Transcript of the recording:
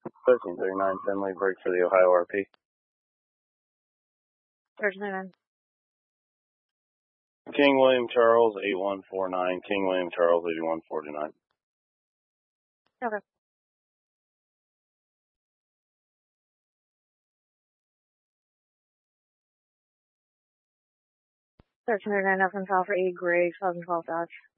1339 Finley, break for the Ohio RP. 1339. King William Charles 8149, King William Charles 8149. Okay. Thirteen 39 nothing, file for 8 Gray, 2012 Dodge.